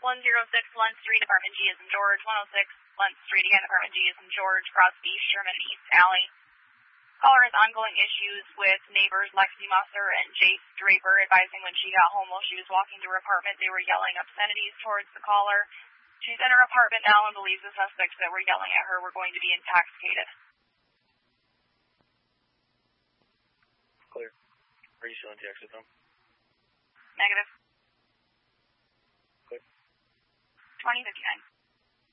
106 Lund Street, Apartment G is in George. 106 Lund Street again, Apartment G is in George, across East Sherman East Alley. Caller has ongoing issues with neighbors Lexi Musser and Jace Draper, advising when she got home while she was walking to her apartment, they were yelling obscenities towards the caller. She's in her apartment now and believes the suspects that were yelling at her were going to be intoxicated. Clear. Are you still in the exit though? Negative. Clear. 2059.